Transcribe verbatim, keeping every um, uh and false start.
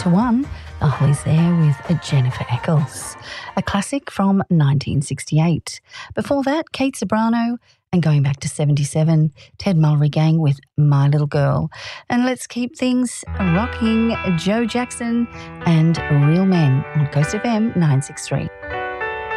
to one, The Hollies there with Jennifer Eccles, a classic from nineteen sixty-eight. Before that, Kate Ceberano, and going back to seventy-seven, Ted Mulry Gang with My Little Girl. And let's keep things rocking, Joe Jackson and Real Men on Coast F M nine six three.